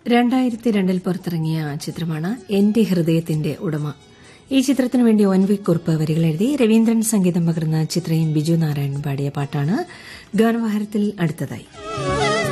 2002 പുറത്തിറങ്ങിയ ചിത്രമാണ് എന്റെ ഹൃദയത്തിന്റെ ഉടമ. ഈ ചിത്രത്തിനു വേണ്ടി ഒ.എൻ. വി. കുറുപ്പ് വരികൾ എഴുതി രവീന്ദ്രൻ സംഗീതം പകർന്ന ചിത്രയും ബിജു നാരായണൻ പാടിയ പാട്ടാണ് ഗാനവാഹനത്തിൽ അടുത്തതായി.